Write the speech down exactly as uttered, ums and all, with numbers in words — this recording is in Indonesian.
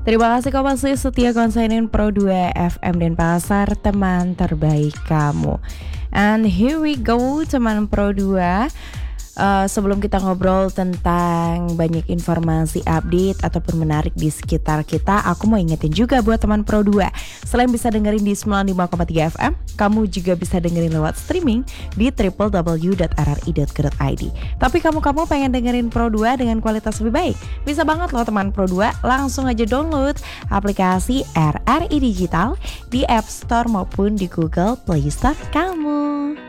Terima kasih kau masih setia konsenin Pro dua F M Denpasar, teman terbaik kamu. And here we go teman Pro dua. Uh, sebelum kita ngobrol tentang banyak informasi update ataupun menarik di sekitar kita, aku mau ingetin juga buat teman Pro dua. Selain bisa dengerin di sembilan puluh lima koma tiga F M, kamu juga bisa dengerin lewat streaming di w w w dot r r i dot co dot i d. Tapi kamu-kamu pengen dengerin Pro dua dengan kualitas lebih baik? Bisa banget loh teman Pro dua, langsung aja download aplikasi R R I Digital di App Store maupun di Google Play Store kamu.